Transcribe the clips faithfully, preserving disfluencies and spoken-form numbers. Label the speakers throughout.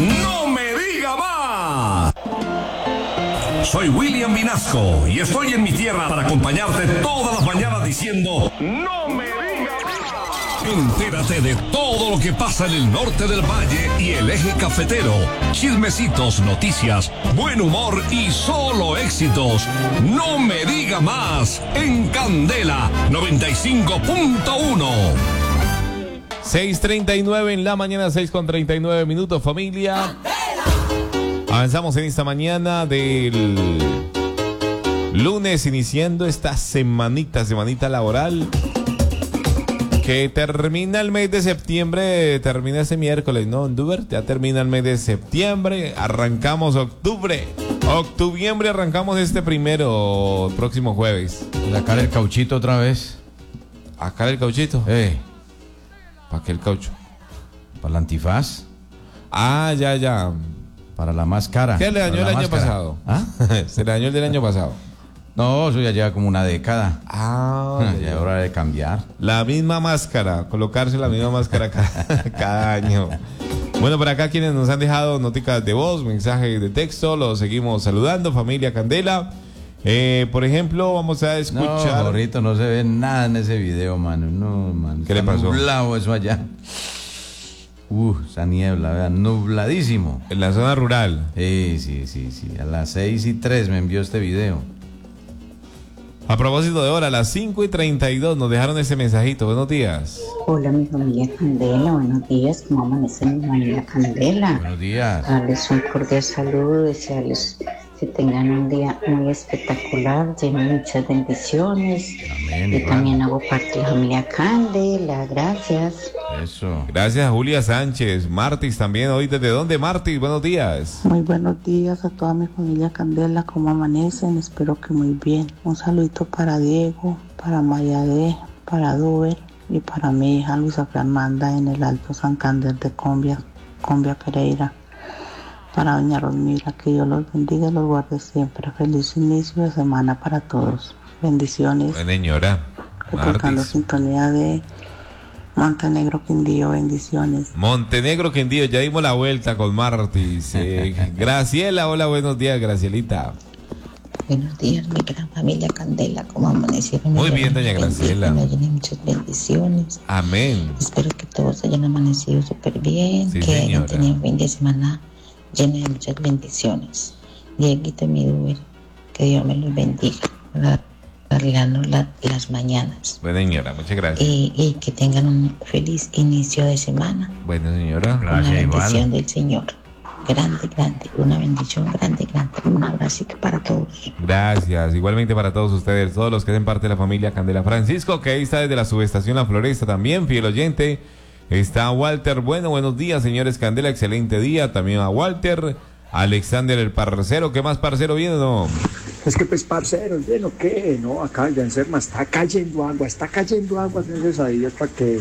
Speaker 1: ¡No me diga más! Soy William Vinasco y estoy en mi tierra para acompañarte todas las mañanas diciendo ¡No me diga más! Entérate de todo lo que pasa en el norte del valle y el eje cafetero. Chismecitos, noticias, buen humor y solo éxitos. ¡No me diga más! En Candela noventa y cinco punto uno.
Speaker 2: seis treinta y nueve en la mañana, seis con treinta y nueve minutos, familia. Avanzamos en esta mañana del lunes, iniciando esta semanita, semanita laboral, que termina el mes de septiembre, termina este miércoles, ¿no? En Duber, ya termina el mes de septiembre, arrancamos octubre, octubiembre, arrancamos este primero, próximo jueves.
Speaker 3: Sacar el cauchito otra vez.
Speaker 2: ¿Acá el cauchito?
Speaker 3: Eh.
Speaker 2: ¿Para qué el caucho?
Speaker 3: Para la antifaz.
Speaker 2: Ah, ya, ya.
Speaker 3: Para la máscara.
Speaker 2: ¿Qué le dañó el año
Speaker 3: máscara.
Speaker 2: pasado?
Speaker 3: ¿Ah?
Speaker 2: Se le dañó el del año pasado.
Speaker 3: No, eso ya lleva como una década.
Speaker 2: Ah,
Speaker 3: ya es hora de cambiar.
Speaker 2: La misma máscara, colocarse la misma máscara cada, cada año. Bueno, por acá quienes nos han dejado noticas de voz, mensajes de texto, los seguimos saludando, familia Candela. Eh, por ejemplo, vamos a escuchar.
Speaker 3: No, Jorrito, no se ve nada en ese video, mano. No, mano.
Speaker 2: ¿Qué le pasó?
Speaker 3: Nublado eso allá. Uh, esa niebla, vean, nubladísimo.
Speaker 2: En la zona rural.
Speaker 3: Sí, sí, sí, sí. A las seis y tres me envió este video.
Speaker 2: A propósito de hora, a las cinco y treinta y dos nos dejaron ese mensajito. Buenos días.
Speaker 4: Hola, mi familia Candela. Buenos días. ¿Cómo amanece mi familia Candela?
Speaker 3: Buenos días.
Speaker 4: Darles un cordial saludo, desearles que tengan un día muy espectacular, lleno de muchas bendiciones.
Speaker 3: Amén.
Speaker 4: Yo
Speaker 3: igual.
Speaker 4: también hago parte de la familia Candela. Gracias.
Speaker 3: Eso.
Speaker 2: Gracias a Julia Sánchez. Martis también. Hoy, ¿desde dónde, Martis? Buenos días.
Speaker 5: Muy buenos días a toda mi familia Candela, ¿cómo amanecen? Espero que muy bien. Un saludito para Diego, para Mayade, para Duber y para mi hija Luisa Fernanda en el Alto Santander de Combia, Combia Pereira. Para doña Rosmila, que Dios los bendiga y los guarde siempre. Feliz inicio de semana para todos. Bendiciones.
Speaker 2: Buena señora.
Speaker 5: Reportando
Speaker 2: Martis.
Speaker 5: sintonía de Montenegro Quindío, bendiciones.
Speaker 2: Montenegro Quindío, ya dimos la vuelta con Martis. Eh, Graciela, hola, buenos días, Gracielita.
Speaker 6: Buenos días, mi gran familia Candela. ¿Cómo amanecieron?
Speaker 2: Muy bien, doña Graciela.
Speaker 6: Me llenen muchas bendiciones.
Speaker 2: Amén.
Speaker 6: Espero que todos hayan amanecido súper bien,
Speaker 2: Sí,
Speaker 6: que
Speaker 2: señora.
Speaker 6: hayan tenido un fin de semana lleno de muchas bendiciones. Dieguito y mi Duber, que Dios me los bendiga, arreglando la, las mañanas.
Speaker 2: Buena señora, muchas gracias.
Speaker 6: Y, y que tengan un feliz inicio de semana.
Speaker 2: Buena señora.
Speaker 6: Una bendición del Señor. Grande, grande. Una bendición grande, grande. Un abrazo para todos.
Speaker 2: Gracias, igualmente para todos ustedes, todos los que hacen parte de la familia Candela. Francisco, que ahí está desde la subestación La Floresta también, fiel oyente. Está Walter, bueno, buenos días, señores Candela, excelente día. También a Walter, Alexander el parcero, ¿qué más parcero viene, no?
Speaker 7: Es que pues parcero, ¿no qué? No, acá ya en Serma está cayendo agua, está cayendo agua, gracias a Dios, ¿para qué?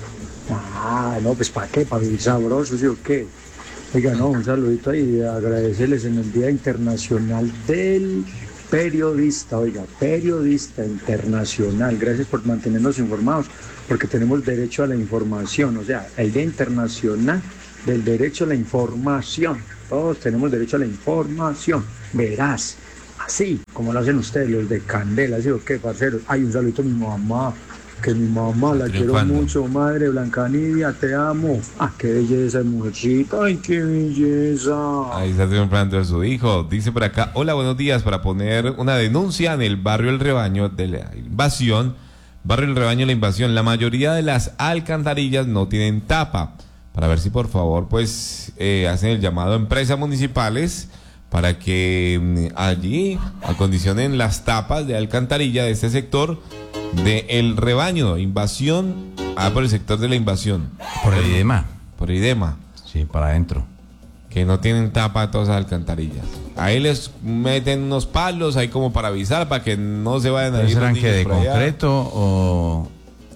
Speaker 7: Ah, no, pues ¿para qué? Para vivir sabroso, ¿sí o qué? Oiga, no, un saludito ahí, agradecerles en el Día Internacional del Periodista, oiga, periodista internacional, gracias por mantenernos informados, porque tenemos derecho a la información, o sea, el Día Internacional del Derecho a la Información, todos tenemos derecho a la información, verás, así como lo hacen ustedes, los de Candela, ¿sí o qué, parceros? Ay, un saludito a mi mamá, que mi mamá la quiero mucho, madre Blanca Nidia, te amo. Ah, qué belleza, mujercita, ay, qué belleza.
Speaker 2: Ahí está triunfando de su hijo. Dice por acá, hola, buenos días, para poner una denuncia en el barrio El Rebaño de la invasión. Barrio El Rebaño, la invasión. La mayoría de las alcantarillas no tienen tapa. Para ver si por favor, pues, eh, hacen el llamado a empresas municipales para que mm, allí acondicionen las tapas de alcantarilla de este sector de El Rebaño, invasión, ah, por el sector de la invasión.
Speaker 3: Por el IDEMA.
Speaker 2: Por IDEMA.
Speaker 3: Sí, para adentro.
Speaker 2: Que no tienen tapa todas las alcantarillas. Ahí les meten unos palos ahí como para avisar, para que no se vayan a ir.
Speaker 3: ¿Serán
Speaker 2: los
Speaker 3: que de
Speaker 2: niños por allá.
Speaker 3: concreto o,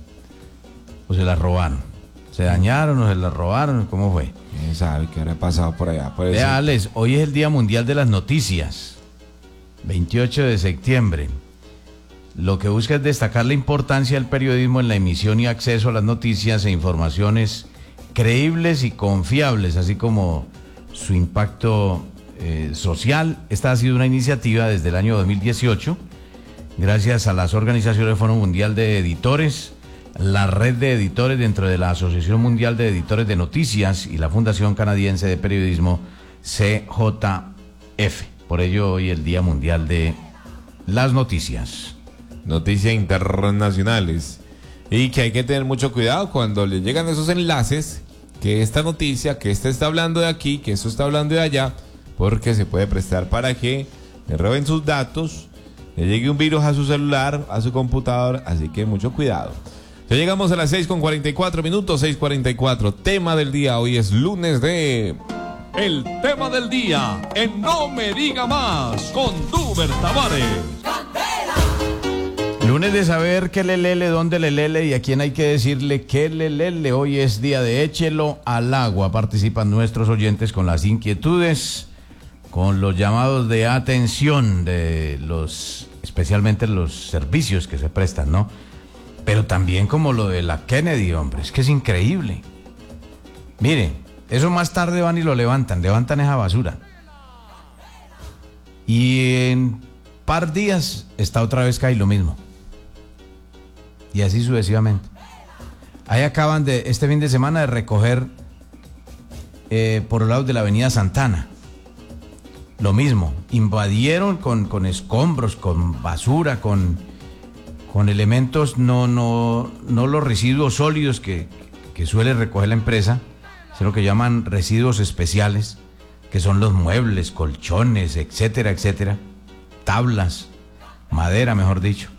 Speaker 3: o se las robaron? ¿Se dañaron o se las robaron? ¿Cómo fue?
Speaker 2: ¿Quién sabe qué habrá pasado por allá? Por
Speaker 3: Vea, Alex, hoy es el Día Mundial de las Noticias, veintiocho de septiembre. Lo que busca es destacar la importancia del periodismo en la emisión y acceso a las noticias e informaciones creíbles y confiables, así como su impacto eh, social. Esta ha sido una iniciativa desde el año dos mil dieciocho, gracias a las organizaciones del Foro Mundial de Editores, la red de editores dentro de la Asociación Mundial de Editores de Noticias y la Fundación Canadiense de Periodismo C J F. Por ello hoy el Día Mundial de las Noticias.
Speaker 2: Noticias internacionales. Y que hay que tener mucho cuidado cuando le llegan esos enlaces, que esta noticia, que este está hablando de aquí, que esto está hablando de allá, porque se puede prestar para que le roben sus datos, le llegue un virus a su celular, a su computador, así que mucho cuidado. Ya llegamos a las seis con cuarenta y cuatro minutos, seis cuarenta y cuatro. Tema del día, hoy es lunes de...
Speaker 1: El tema del día en No Me Diga Más con Duber Tavares.
Speaker 3: Lunes de saber qué le lele, dónde le lele y a quién hay que decirle qué le lele. Hoy es día de échelo al agua. Participan nuestros oyentes con las inquietudes, con los llamados de atención de los, especialmente los servicios que se prestan, ¿no? Pero también como lo de la Kennedy, hombre, es que es increíble. Mire, eso más tarde van y lo levantan, levantan esa basura. Y en par días está otra vez cae lo mismo. Y así sucesivamente. Ahí acaban de, este fin de semana, de recoger eh, por los lados de la avenida Santana. Lo mismo, invadieron con, con escombros, con basura, con, con elementos, no, no, no los residuos sólidos que, que suele recoger la empresa, sino que llaman residuos especiales, que son los muebles, colchones, etcétera, etcétera, tablas, madera, mejor dicho.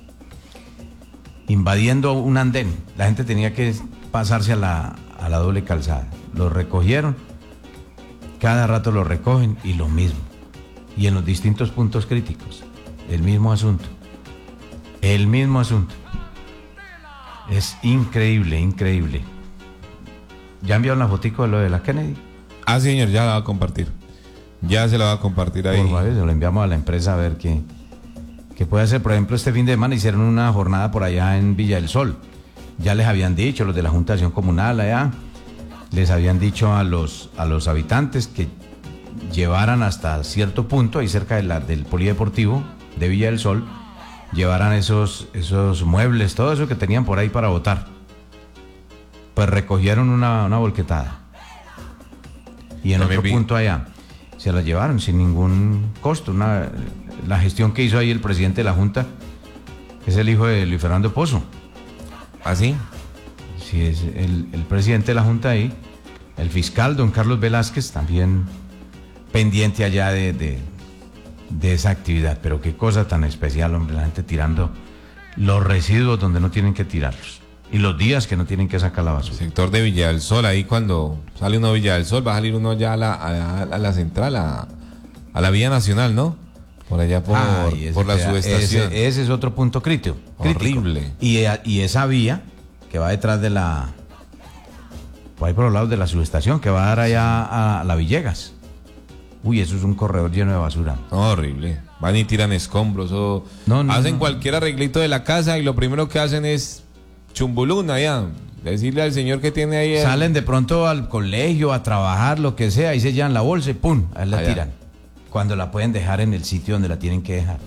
Speaker 3: Invadiendo un andén, la gente tenía que pasarse a la, a la doble calzada. Lo recogieron, cada rato lo recogen y lo mismo. Y en los distintos puntos críticos, el mismo asunto. El mismo asunto. Es increíble, increíble. ¿Ya enviaron la fotico de lo de la Kennedy?
Speaker 2: Ah, señor, ya la va a compartir. Ya se la va a compartir ahí.
Speaker 3: Por favor, se lo enviamos a la empresa a ver qué, qué puede hacer. Por ejemplo, este fin de semana hicieron una jornada por allá en Villa del Sol. Ya les habían dicho, los de la Junta de Acción Comunal allá, les habían dicho a los, a los habitantes que llevaran hasta cierto punto, ahí cerca de la, del polideportivo de Villa del Sol, llevaran esos, esos muebles, todo eso que tenían por ahí para botar. Pues recogieron una, una volquetada. Y en También otro vi. punto allá, se la llevaron sin ningún costo. Una, la gestión que hizo ahí el presidente de la Junta, que es el hijo de Luis Fernando Pozo.
Speaker 2: ¿Ah, sí?
Speaker 3: Sí, es el, el presidente de la Junta ahí, el fiscal don Carlos Velázquez, también pendiente allá de, de, de esa actividad. Pero qué cosa tan especial, hombre, la gente tirando los residuos donde no tienen que tirarlos. Y los días que no tienen que sacar la basura.
Speaker 2: Sector de Villa del Sol, ahí cuando sale uno de Villa del Sol, va a salir uno ya a la, a, a la central, a, a la Vía Nacional, ¿no? Por allá por, ah, por la queda, subestación.
Speaker 3: Ese, ese es otro punto crítico.
Speaker 2: Horrible.
Speaker 3: Y, y esa vía que va detrás de la... por ahí por los lados de la subestación, que va a dar allá a la Villegas. Uy, eso es un corredor lleno de basura.
Speaker 2: Horrible. Van y tiran escombros o
Speaker 3: no, no,
Speaker 2: hacen
Speaker 3: no.
Speaker 2: cualquier arreglito de la casa y lo primero que hacen es chumbuluna ya. Decirle al señor que tiene ahí... El...
Speaker 3: Salen de pronto al colegio, a trabajar, lo que sea, y se llevan la bolsa y ¡pum! Ahí la
Speaker 2: allá
Speaker 3: tiran. Cuando la pueden dejar en el sitio donde la tienen que dejar.